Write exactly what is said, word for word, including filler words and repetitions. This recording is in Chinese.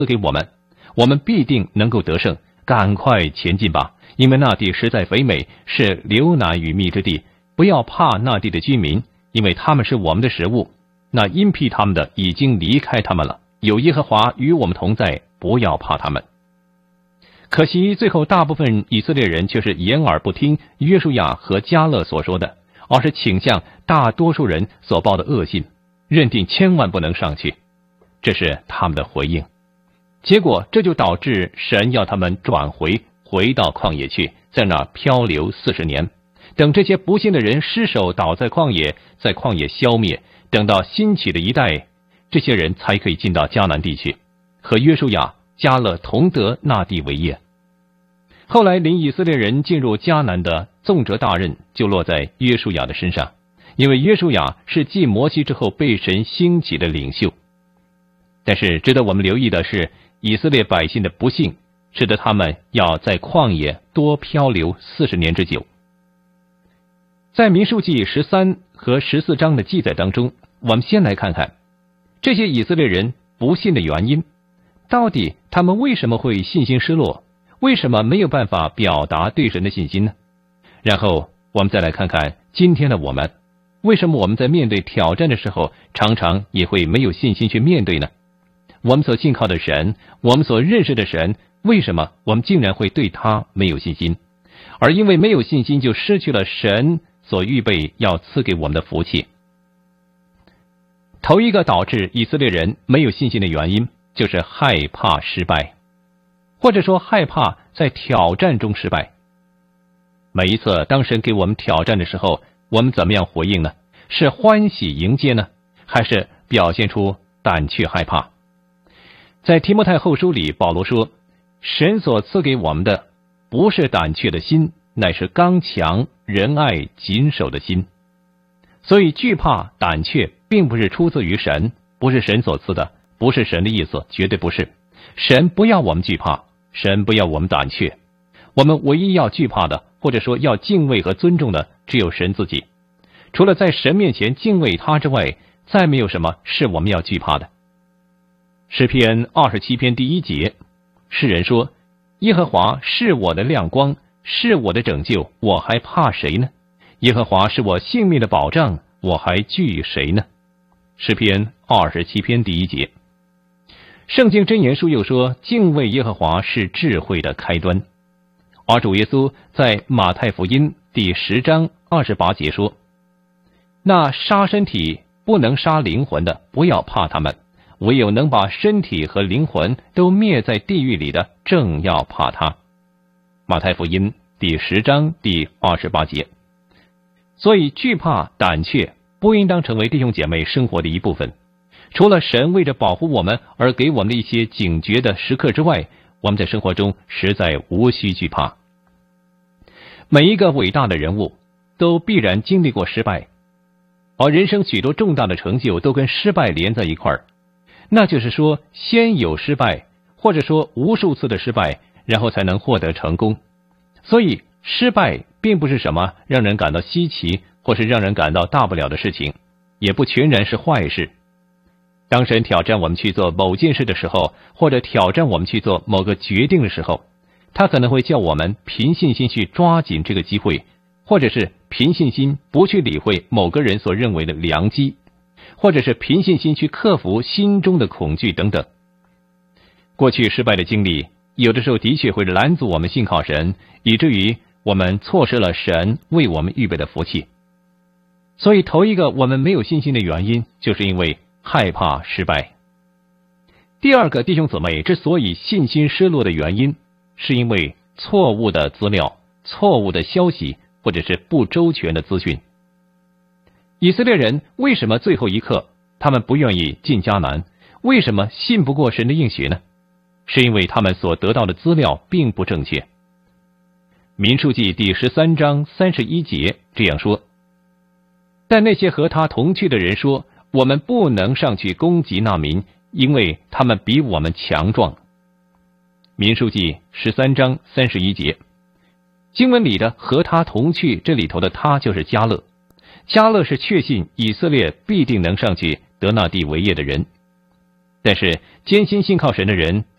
赐给我们，我们必定能够得胜，赶快前进吧，因为那地实在肥美，是流奶与蜜之地。不要怕那地的居民，因为他们是我们的食物。那阴僻他们的已经离开他们了，有耶和华与我们同在，不要怕他们。可惜最后大部分以色列人却是掩耳不听约书亚和迦勒所说的，而是倾向大多数人所报的恶信，认定千万不能上去。这是他们的回应。结果这就导致神要他们转回回到旷野去，在那漂流四十年，等这些不信的人失手倒在旷野，在旷野消灭，等到兴起的一代，这些人才可以进到迦南地去，和约书亚、迦勒同得那地为业。后来领以色列人进入迦南的纵责大任就落在约书亚的身上，因为约书亚是继摩西之后被神兴起的领袖。但是值得我们留意的是，以色列百姓的不幸使得他们要在旷野多漂流四十年之久。在民数记十三和十四章的记载当中，我们先来看看这些以色列人不信的原因，到底他们为什么会信心失落，为什么没有办法表达对神的信心呢？然后我们再来看看今天的我们，为什么我们在面对挑战的时候常常也会没有信心去面对呢？我们所信靠的神，我们所认识的神，为什么我们竟然会对他没有信心？而因为没有信心，就失去了神所预备要赐给我们的福气。头一个导致以色列人没有信心的原因，就是害怕失败，或者说害怕在挑战中失败。每一次当神给我们挑战的时候，我们怎么样回应呢？是欢喜迎接呢，还是表现出胆怯害怕？在提摩太后书里，保罗说，神所赐给我们的不是胆怯的心，乃是刚强、仁爱、谨守的心。所以惧怕、胆怯并不是出自于神，不是神所赐的，不是神的意思，绝对不是。神不要我们惧怕，神不要我们胆怯。我们唯一要惧怕的，或者说要敬畏和尊重的，只有神自己。除了在神面前敬畏他之外，再没有什么是我们要惧怕的。诗篇二十七篇第一节，诗人说，耶和华是我的亮光，是我的拯救，我还怕谁呢？耶和华是我性命的保障，我还惧谁呢？诗篇二十七篇第一节。圣经箴言书又说，敬畏耶和华是智慧的开端。而主耶稣在马太福音第十章二十八节说，那杀身体不能杀灵魂的，不要怕他们，唯有能把身体和灵魂都灭在地狱里的，正要怕他。马太福音第十章第二十八节。所以惧怕、胆怯不应当成为弟兄姐妹生活的一部分。除了神为着保护我们而给我们的一些警觉的时刻之外，我们在生活中实在无需惧怕。每一个伟大的人物都必然经历过失败，而人生许多重大的成就都跟失败连在一块儿。那就是说，先有失败，或者说无数次的失败，然后才能获得成功。所以失败并不是什么让人感到稀奇或是让人感到大不了的事情，也不全然是坏事。当神挑战我们去做某件事的时候，或者挑战我们去做某个决定的时候，他可能会叫我们凭信心去抓紧这个机会，或者是凭信心不去理会某个人所认为的良机，或者是凭信心去克服心中的恐惧等等。过去失败的经历有的时候的确会拦阻我们信靠神，以至于我们错失了神为我们预备的福气。所以头一个我们没有信心的原因，就是因为害怕失败。第二个，弟兄姊妹之所以信心失落的原因，是因为错误的资料、错误的消息，或者是不周全的资讯。以色列人为什么最后一刻他们不愿意进迦南？为什么信不过神的应许呢？是因为他们所得到的资料并不正确。民数记第十三章三十一节这样说，但那些和他同去的人说，我们不能上去攻击那民，因为他们比我们强壮。民数记十三章三十一节，经文里的和他同去，这里头的他就是迦勒。迦勒是确信以色列必定能上去得那地为业的人。 但是坚心信靠神的人